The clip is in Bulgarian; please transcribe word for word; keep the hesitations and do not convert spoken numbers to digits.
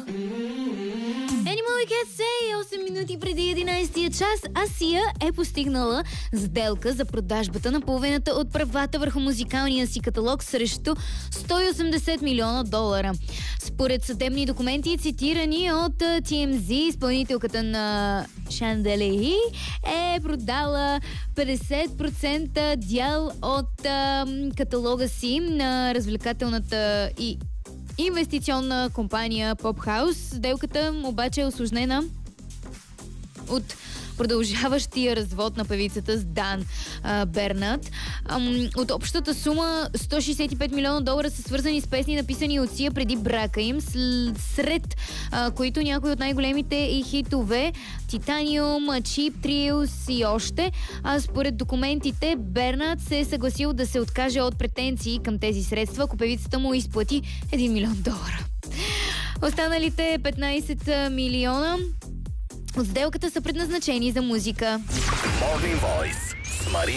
Animal Cat Say, осем минути преди единайсетия час, Асия е постигнала сделка за продажбата на половината от правата върху музикалния си каталог срещу сто и осемдесет милиона долара. Според съдебни документи, цитирани от Ти Ем Зи, изпълнителката на Шанделеи е продала петдесет процента дял от а, каталога си на развлекателната и инвестиционна компания Pop House. Сделката обаче е усложнена от продължаващия развод на певицата с Дан а, Бернат. Ам, от общата сума сто шейсет и пет милиона долара са свързани с песни, написани от Сия преди брака им, сред а, които някои от най-големите и хитове Титаниум, Cheap Thrills и още. А според документите, Бернат се е съгласил да се откаже от претенции към тези средства, ако певицата му изплати един милион долара. Останалите петнайсет милиона от сделката са предназначени за музика. Morning Voice с Марина